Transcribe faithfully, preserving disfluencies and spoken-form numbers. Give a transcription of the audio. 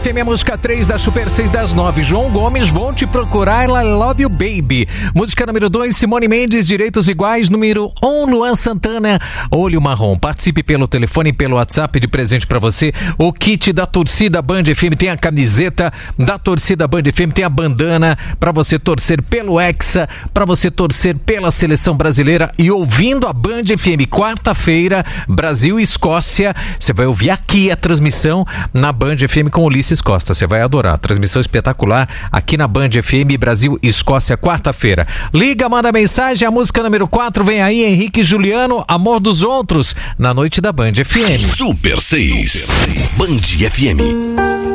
F M, a música três da Super seis das nove. João Gomes, Vão Te Procurar, I Love You Baby. Música número dois, Simone Mendes, Direitos Iguais. Número um, Luan Santana, Olho Marrom. Participe pelo telefone e pelo WhatsApp, de presente pra você o kit da torcida Band F M. Tem a camiseta da torcida Band F M, tem a bandana pra você torcer pelo Hexa, pra você torcer pela seleção brasileira e ouvindo a Band F M. Quarta-feira, Brasil e Escócia. Você vai ouvir aqui a transmissão na Band F M com Ulisses Costa, você vai adorar. Transmissão espetacular aqui na Band F M, Brasil e Escócia, quarta-feira. Liga, manda mensagem, a música número quatro vem aí, Henrique e Juliano, Amor dos Outros, na noite da Band F M. Super seis, Band F M.